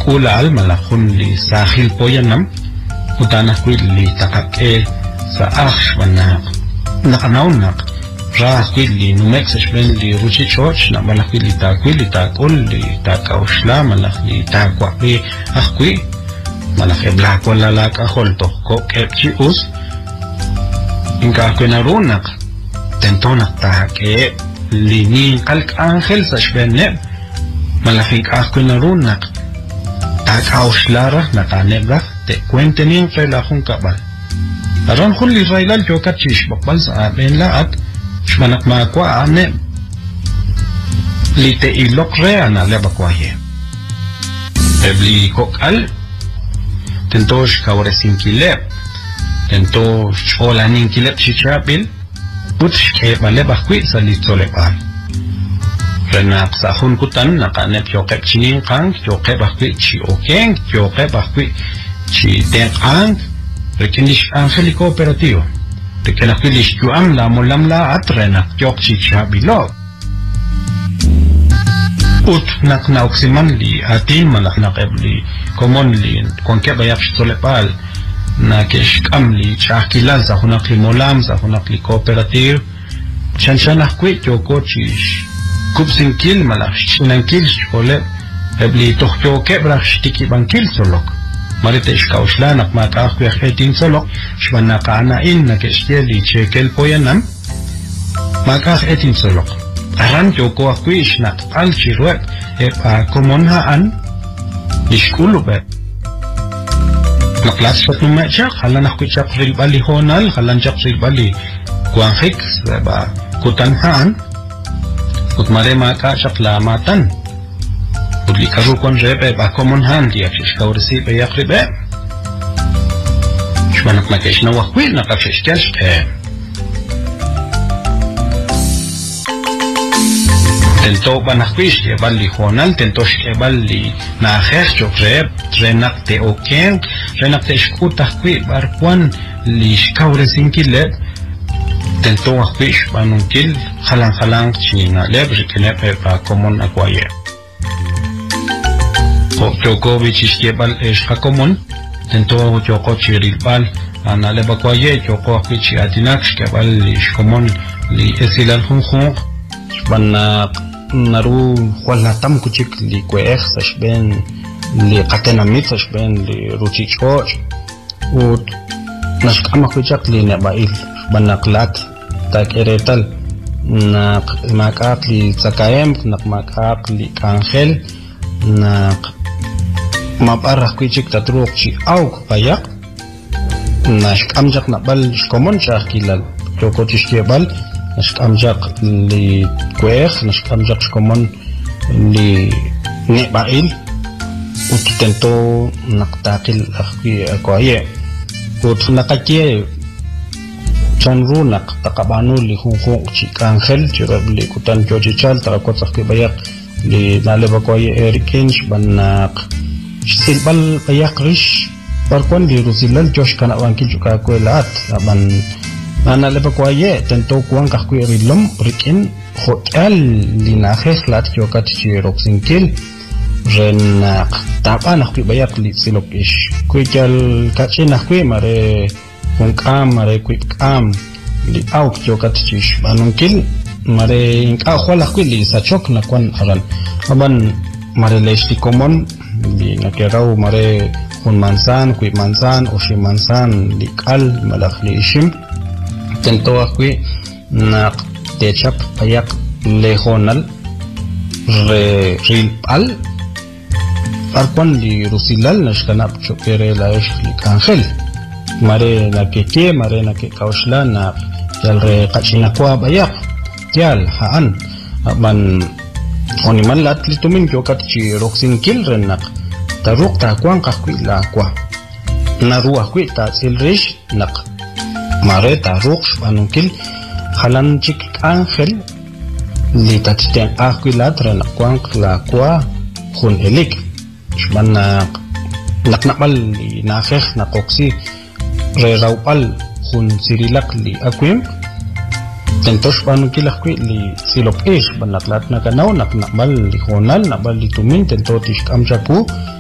kula al malakun li sahil poyanam utanak kwit li takake sa akhshwanak nakanaunak ra kwit li numek sa shben li ruchi choch na malakwit li takwit li takul li takaushla malak li takwakli akhwi malaki blak wala lak aholto ko kepchi us inka kwenarunak tentonak take lini kalk angel sa shbenne malaki kwenarunak takaushlara nakanebrak te cuentenin relajun kabal aran khulli railal jokachish bakbal sa ben la at shmanak makwa ane lite ilok re ana lebakwaye ebli kokal tentosh kawresin kilep tentosh olanin kilep chichapil putsh ke bale bakwi sa litolebal renak sa hun kutan nakanep yokep chinin kang yokep bakwi chi okeng yokep bakwi chi ten ang rekinish angeli cooperativo rekenakilish juam la molam la atrenak yok chi chabilo ut nak na oximan li atin malak na kebli common li konke bayak stolepal na kesh kamli chakilal sa hunak li molam sa hunak li cooperative chanchanah kwit yoko chish kubsin kil malak chinankil shkole ebli tohyo kebrak shtiki bankil solok marite ishkaushla nak makakwe khetin solok shwana kana in nakeshkeli chekel poyanam makak etin solok aran yoko akwish nak alchirwek epa komonhaan ishkulubet naklas shat numechak halan akwichak rilbali honal halan chak rilbali kuanghik seba kutanhaan utmare maka chak lamatan Udli karukon rebe ba common hand ya kishkaurisi be yakribe shmanak makesh na wakwi na kafishkesh tento banakwish ke bali honal tento ke bali na khesh jokreb renak te oken renak te shkuta kwi barkwan li shkaurisin kile tento wakwish banunkil khalang china lebre kene ba common akwaye Joko bichishkebal es hakomon tento joko chirilbal anale bakwaye joko bichi atinaksh kebal ishkomon li esilal hunkhun banna naru wala tam kuchik li kweex sashben li qatenamit sashben li ruchichkoch ut nashkama kuchak li nabail banna klat takeretal nak makak li tsakaem nak makak li kangel nak mabarah kuchik tatruk chi auk payak nashk amjak nabal shkomon shakilal joko chishkebal nashk amjak li kwekh nashk amjak shkomon li nebail utitento naktakil akwi akwaye ut nakakye chanru nak takabanu li hunkhung chi kangel chirabli kutan jojichal takakotsak bayak li nalebakwaye erikinch banak silbal payak rish parkon di rusilal josh kana wankil juga kuelat aban mana lebakwaye tento kuang kakui rilom rikin hotel lina kheslat jokat chi roxinkil renak tapa nak bayak li silokish kuijal kachina kui mare hungkam mare kuikam li auk jokat chi banunkil mare inka khwala kui li sachok na kwan aran aban mare lesti common di nakerau mare kun mansan kui mansan oshi mansan likal malak li ishim tento akui nak techap payak lehonal re rilpal parkon di rusilal nashkanap chopere la ish likangel mare nakeke mare nakekaushla na jalre kachinakwa bayak tial haan aban oniman lat litumin jokat chi roxin kilren nak taruk ta kwang kakwi la kwa naruah kwi ta silrish nak mare taruk anungkil halan chik angel li tatiten akwi latra nak kwang la kwa hun elik shman nak nakbal li nakhekh nakoksi re raupal hun sirilak li akwim tentos panu kilak kwi li silop ish banaklat na kanaw naknakbal li honal nakbal li tumin tento tish kamchapu